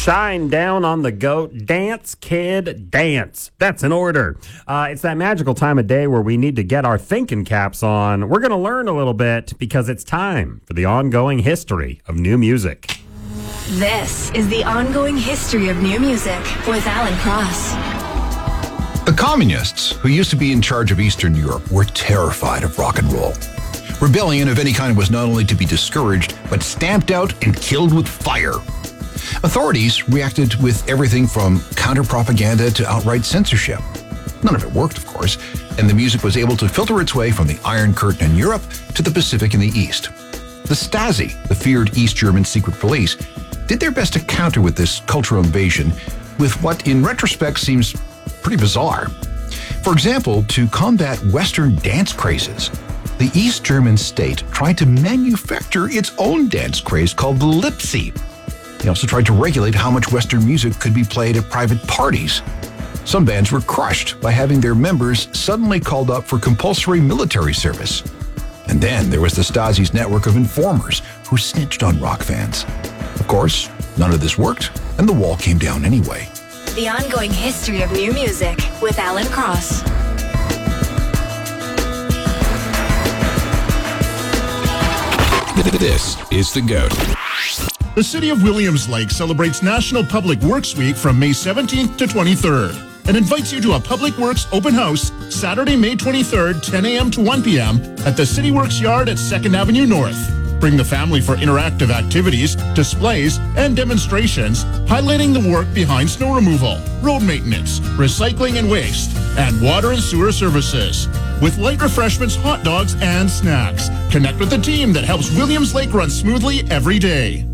Shine down on the goat. Dance, kid, dance. That's in order. It's that magical time of day where we need to get our thinking caps on. We're going to learn a little bit because it's time for the ongoing history of new music. This is the ongoing history of new music with Alan Cross. The communists, who used to be in charge of Eastern Europe, were terrified of rock and roll. Rebellion of any kind was not only to be discouraged, but stamped out and killed with fire. Authorities reacted with everything from counter-propaganda to outright censorship. None of it worked, of course, and the music was able to filter its way from the Iron Curtain in Europe to the Pacific in the East. The Stasi, the feared East German secret police, did their best to counter with this cultural invasion with what in retrospect seems pretty bizarre. For example, to combat Western dance crazes, the East German state tried to manufacture its own dance craze called the Lipsy. They also tried to regulate how much Western music could be played at private parties. Some bands were crushed by having their members suddenly called up for compulsory military service. And then there was the Stasi's network of informers who snitched on rock fans. Of course, none of this worked, and the wall came down anyway. The ongoing history of new music with Alan Cross. This is The GOAT. The City of Williams Lake celebrates National Public Works Week from May 17th to 23rd and invites you to a Public Works open house Saturday, May 23rd, 10 a.m. to 1 p.m. at the City Works Yard at 2nd Avenue North. Bring the family for interactive activities, displays, and demonstrations highlighting the work behind snow removal, road maintenance, recycling and waste, and water and sewer services. With light refreshments, hot dogs, and snacks. Connect with the team that helps Williams Lake run smoothly every day.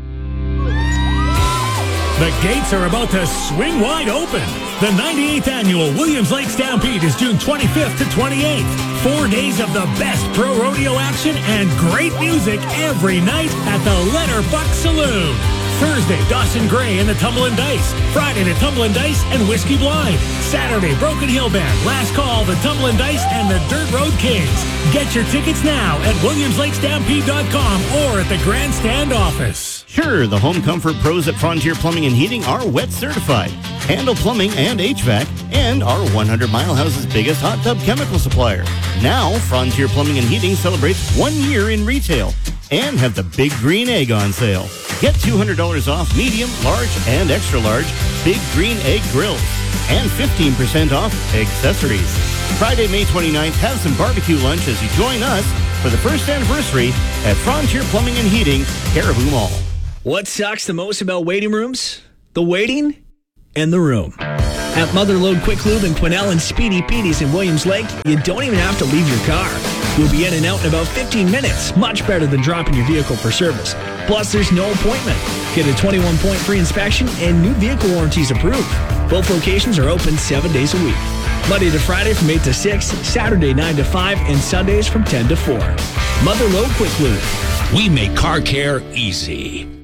The gates are about to swing wide open. The 98th annual Williams Lake Stampede is June 25th to 28th. 4 days of the best pro rodeo action and great music every night at the Letterbuck Saloon. Thursday, Dawson Gray and the Tumblin' Dice. Friday, the Tumblin' Dice and Whiskey Blind. Saturday, Broken Hill Band, Last Call, the Tumblin' Dice, and the Dirt Road Kings. Get your tickets now at WilliamsLakeStampede.com or at the Grandstand office. Sure, the home comfort pros at Frontier Plumbing and Heating are wet certified, handle plumbing and HVAC, and are 100 Mile House's biggest hot tub chemical supplier. Now, Frontier Plumbing and Heating celebrates 1 year in retail and have the Big Green Egg on sale. Get $200 off medium, large, and extra large Big Green Egg grills and 15% off accessories. Friday, May 29th, have some barbecue lunch as you join us for the first anniversary at Frontier Plumbing and Heating, Caribou Mall. What sucks the most about waiting rooms? The waiting and the room. At Motherlode Quick Lube and Quinnell and Speedy Petey's in Williams Lake, you don't even have to leave your car. You'll be in and out in about 15 minutes, much better than dropping your vehicle for service. Plus, there's no appointment. Get a 21-point free inspection and new vehicle warranties approved. Both locations are open 7 days a week. Monday to Friday from 8 to 6, Saturday 9 to 5, and Sundays from 10 to 4. Motherlode Quick Lube. We make car care easy.